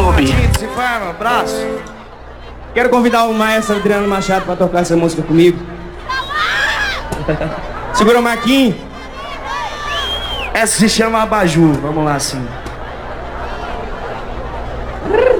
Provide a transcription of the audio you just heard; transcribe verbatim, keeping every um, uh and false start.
YouTube. Se forma, abraço. Quero convidar o maestro Adriano Machado pra tocar essa música comigo. Segura o Marquinhos. Essa se chama Abajur. Vamos lá, sim.